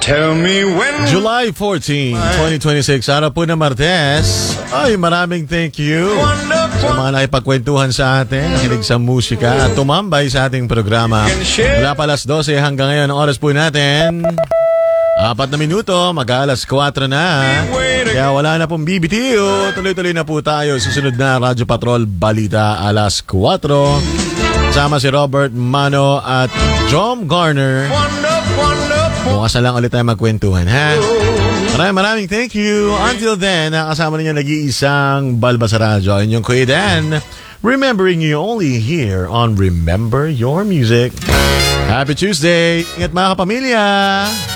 Tell me when. July 14, 2026, araw po na Martes. Ay, maraming thank you sa mga nakipagkwentuhan sa atin, nakinig sa musika at tumambay sa ating programa. Mula pa alas 12 hanggang ngayon, ang oras po natin, 4 na minuto, mag-alas 4 na. Kaya wala na pong bibitiw. Tuloy-tuloy na po tayo. Susunod na Radyo Patrol Balita alas 4. Kasama si Robert Mano at John Garner. Bukas na lang ulit tayo magkwentuhan, ha? Maraming thank you. Until then, nakasama ninyo nag-iisang Balba sa radyo. Inyong Kuya Dan, remembering you only here on Remember Your Music. Happy Tuesday! Ingat mga kapamilya!